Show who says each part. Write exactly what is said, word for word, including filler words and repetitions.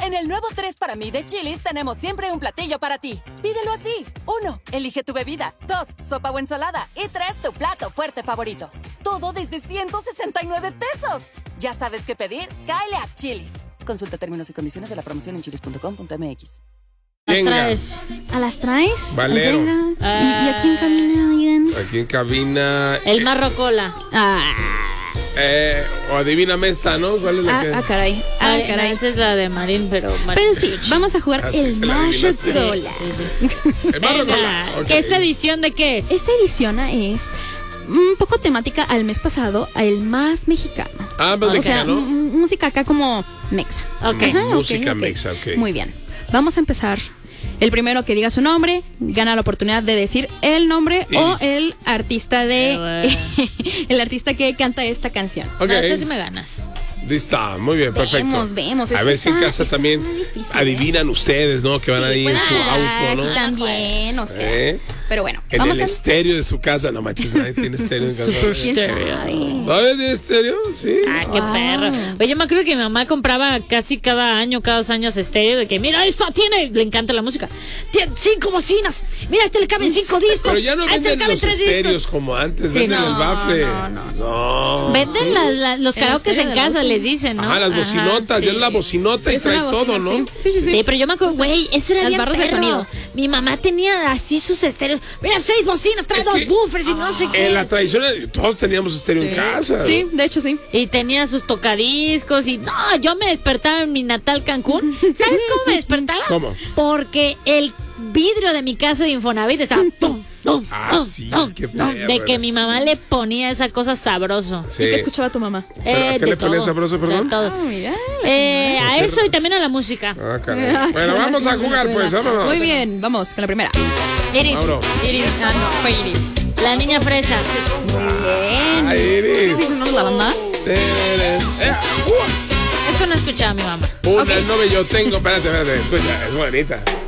Speaker 1: En el nuevo tres para mí de Chili's tenemos siempre un platillo para ti. Pídelo así. Uno, elige tu bebida. Dos, sopa o ensalada. Y tres, tu plato fuerte favorito. Todo desde ciento sesenta y nueve pesos. ¿Ya sabes qué pedir? Cáele a Chili's. Consulta términos y condiciones de la promoción en chilis punto com punto m x.
Speaker 2: ¿Las
Speaker 3: Venga.
Speaker 2: traes?
Speaker 4: ¿A las traes?
Speaker 3: Valero.
Speaker 4: Venga.
Speaker 2: Ah.
Speaker 4: ¿Y, y aquí en cabina, oigan?
Speaker 3: Aquí en cabina.
Speaker 2: El
Speaker 3: eh,
Speaker 2: Marrocola.
Speaker 4: Ah,
Speaker 3: eh, o adivíname esta, ¿no? ¿Cuál es la
Speaker 4: ah,
Speaker 3: que?
Speaker 4: ah, caray. Ah,
Speaker 2: Ay,
Speaker 4: caray.
Speaker 2: no, esa es la de Marín, pero Marín.
Speaker 4: Pero sí, vamos a jugar
Speaker 3: Ah, sí,
Speaker 4: el
Speaker 3: se la adivinaste.
Speaker 4: Marrocola.
Speaker 2: Sí, sí.
Speaker 3: El Marrocola.
Speaker 2: Venga,
Speaker 3: Ok.
Speaker 2: ¿esta edición de qué es?
Speaker 4: Esta edición es un poco temática al mes pasado, al más mexicano.
Speaker 3: Ah, más
Speaker 4: O sea,
Speaker 3: mexicano.
Speaker 4: m- música acá como mexa.
Speaker 2: Ok.
Speaker 4: Ajá,
Speaker 3: Música
Speaker 4: ok, ok.
Speaker 3: mexa, ok.
Speaker 4: Muy bien. Vamos a empezar. El primero que diga su nombre gana la oportunidad de decir el nombre
Speaker 3: Y-
Speaker 4: o el artista de
Speaker 2: Qué
Speaker 4: el artista que canta esta canción.
Speaker 3: Ok.
Speaker 2: No, esta sí me ganas.
Speaker 3: Listo, muy bien, perfecto.
Speaker 4: Vemos, vemos.
Speaker 3: A
Speaker 4: Esto
Speaker 3: ver si en
Speaker 4: está-
Speaker 3: casa
Speaker 4: está
Speaker 3: también
Speaker 4: muy difícil, ¿eh?
Speaker 3: adivinan ustedes, ¿no? Que van
Speaker 4: Sí,
Speaker 3: ahí en
Speaker 4: pueden
Speaker 3: su
Speaker 4: jugar
Speaker 3: auto,
Speaker 4: aquí
Speaker 3: ¿no?
Speaker 4: también, o sea.
Speaker 3: ¿Eh?
Speaker 4: Pero bueno,
Speaker 3: En
Speaker 4: vamos
Speaker 3: el
Speaker 4: a
Speaker 3: estéreo de su casa, no manches, nadie tiene estéreo en casa.
Speaker 4: ¿Quién
Speaker 2: Stereo.
Speaker 4: sabe?
Speaker 3: ¿Todavía tiene estéreo? Sí.
Speaker 2: Ah, qué
Speaker 4: Wow.
Speaker 2: perro. Oye, yo me acuerdo que mi mamá compraba casi cada año, cada dos años estéreo, de que mira, esto tiene, le encanta la música. Tiene cinco bocinas. Mira, a este le caben cinco discos.
Speaker 3: Pero ya no
Speaker 2: a este le
Speaker 3: venden
Speaker 2: caben
Speaker 3: los
Speaker 2: tres
Speaker 3: estéreos
Speaker 2: discos.
Speaker 3: como antes,
Speaker 2: Sí,
Speaker 3: venden
Speaker 2: no,
Speaker 3: el bafle.
Speaker 4: no, no,
Speaker 3: No.
Speaker 2: Venden las- la- los
Speaker 4: El
Speaker 2: karaokes
Speaker 4: estéreo
Speaker 2: en
Speaker 4: del
Speaker 2: casa,
Speaker 4: auto.
Speaker 2: les dicen, ¿no?
Speaker 3: Ajá, las bocinotas, ya es la bocinota y
Speaker 4: Es
Speaker 3: trae
Speaker 4: una
Speaker 3: todo,
Speaker 4: bocina,
Speaker 3: ¿no?
Speaker 4: sí. Sí, sí, sí.
Speaker 2: Sí, pero yo me acuerdo, güey, eso era
Speaker 4: Las
Speaker 2: bien
Speaker 4: barras de
Speaker 2: perro.
Speaker 4: sonido.
Speaker 2: Mi mamá tenía así sus estéreos. Mira, seis bocinas, trae
Speaker 3: Es
Speaker 2: dos
Speaker 3: que-
Speaker 2: buffers y no sé qué.
Speaker 3: En la tradición, todos teníamos estéreo en casa.
Speaker 4: Sí, de hecho sí.
Speaker 2: Y tenía sus tocadiscos y no, yo me despertaba en mi natal Cancún. ¿Sabes cómo me despertaba?
Speaker 3: ¿Cómo?
Speaker 2: Porque el vidrio de mi casa de Infonavit estaba tum, tum,
Speaker 3: Ah,
Speaker 2: tum,
Speaker 3: sí,
Speaker 2: tum,
Speaker 3: qué
Speaker 2: tum,
Speaker 3: perro
Speaker 2: de que
Speaker 3: eres.
Speaker 2: mi mamá le ponía esa cosa sabroso.
Speaker 3: Sí.
Speaker 4: ¿Y qué escuchaba tu mamá?
Speaker 3: ¿Pero a qué
Speaker 2: de
Speaker 3: le ponía
Speaker 2: todo,
Speaker 3: sabroso, perdón?
Speaker 2: de todo.
Speaker 4: Ah, mira.
Speaker 2: Eh, a eso y también a la música.
Speaker 3: Ah, caray. Bueno, vamos a jugar, pues, vámonos.
Speaker 4: Muy bien, vamos con la primera.
Speaker 2: Iris.
Speaker 3: Vámonos.
Speaker 4: Iris, ah, no, fue Iris.
Speaker 2: La niña fresa.
Speaker 4: Bien.
Speaker 3: Ay, Iris.
Speaker 4: ¿Sí sonó la banda?
Speaker 3: Eh, uh,
Speaker 2: Esto no escuchaba mi mamá.
Speaker 3: Una
Speaker 4: Ok.
Speaker 3: novia yo tengo. Espérate, espérate. Escucha, es bonita.